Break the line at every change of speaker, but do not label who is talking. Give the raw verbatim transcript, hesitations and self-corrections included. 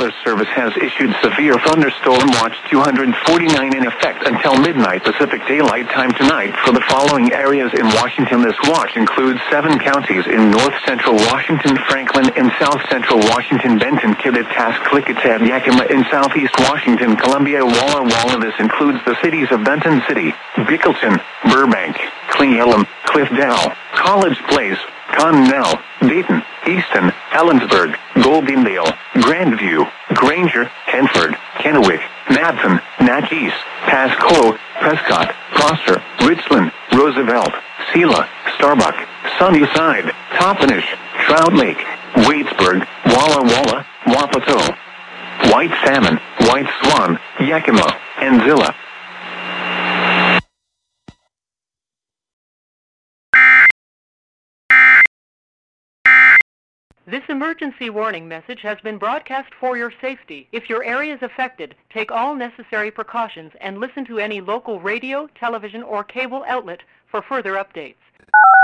Weather Service has issued severe thunderstorm watch two hundred forty-nine in effect until midnight Pacific Daylight Time tonight for the following areas in Washington. This watch includes seven counties in north central Washington, Franklin in south central Washington, Benton, Kititas, Klickitat, Yakima in southeast Washington, Columbia, Walla Walla. This includes the cities of Benton City, Bickleton, Burbank, Cle Elum, Cliffdale, College Place, Connell, Dayton, Easton, Ellensburg, Goldendale, Grandview, Granger, Hanford, Kennewick, Madison, Natchez, Pasco, Prescott, Prosser, Richland, Roosevelt, Sela, Starbuck, Sunnyside, Toppenish, Trout Lake, Waitsburg, Walla Walla, Wapato, White Salmon, White Swan, Yakima, and Zilla.
This emergency warning message has been broadcast for your safety. If your area is affected, take all necessary precautions and listen to any local radio, television, or cable outlet for further updates.